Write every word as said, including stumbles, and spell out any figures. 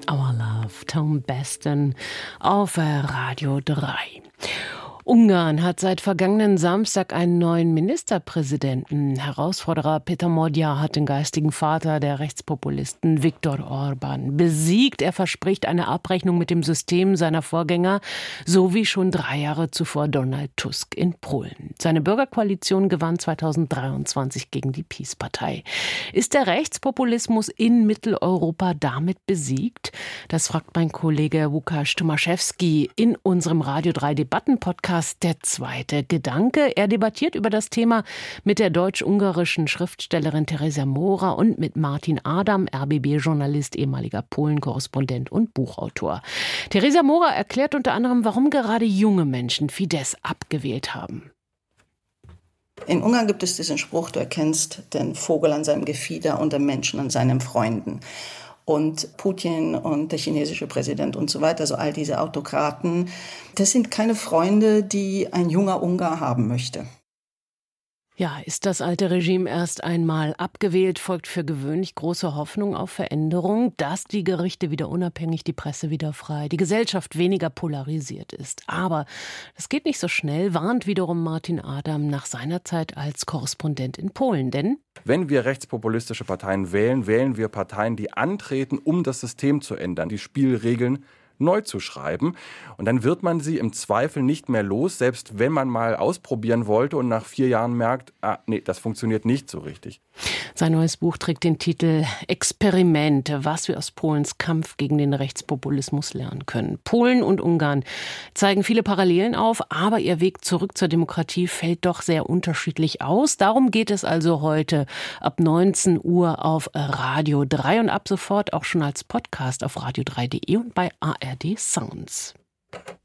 Our Love, Tom Beston auf Radio drei. Ungarn hat seit vergangenen Samstag einen neuen Ministerpräsidenten. Herausforderer Peter Magyar hat den geistigen Vater der Rechtspopulisten Viktor Orbán besiegt. Er verspricht eine Abrechnung mit dem System seiner Vorgänger, so wie schon drei Jahre zuvor Donald Tusk in Polen. Seine Bürgerkoalition gewann zweitausenddreiundzwanzig gegen die PiS-Partei. Ist der Rechtspopulismus in Mitteleuropa damit besiegt? Das fragt mein Kollege Łukasz Tomaszewski in unserem Radio drei Debatten-Podcast. Der zweite Gedanke. Er debattiert über das Thema mit der deutsch-ungarischen Schriftstellerin Teresa Mora und mit Martin Adam, R B B-Journalist, ehemaliger Polen-Korrespondent und Buchautor. Teresa Mora erklärt unter anderem, warum gerade junge Menschen Fidesz abgewählt haben. In Ungarn gibt es diesen Spruch, du erkennst den Vogel an seinem Gefieder und den Menschen an seinen Freunden. Und Putin und der chinesische Präsident und so weiter, also all diese Autokraten, das sind keine Freunde, die ein junger Ungar haben möchte. Ja, ist das alte Regime erst einmal abgewählt, folgt für gewöhnlich große Hoffnung auf Veränderung, dass die Gerichte wieder unabhängig, die Presse wieder frei, die Gesellschaft weniger polarisiert ist. Aber das geht nicht so schnell, warnt wiederum Martin Adam nach seiner Zeit als Korrespondent in Polen. Denn wenn wir rechtspopulistische Parteien wählen, wählen wir Parteien, die antreten, um das System zu ändern, die Spielregeln neu zu schreiben. Und dann wird man sie im Zweifel nicht mehr los, selbst wenn man mal ausprobieren wollte und nach vier Jahren merkt, ah, nee, das funktioniert nicht so richtig. Sein neues Buch trägt den Titel Experiment, was wir aus Polens Kampf gegen den Rechtspopulismus lernen können. Polen und Ungarn zeigen viele Parallelen auf, aber ihr Weg zurück zur Demokratie fällt doch sehr unterschiedlich aus. Darum geht es also heute ab neunzehn Uhr auf Radio drei und ab sofort auch schon als Podcast auf radio drei punkt de und bei A R D Sounds.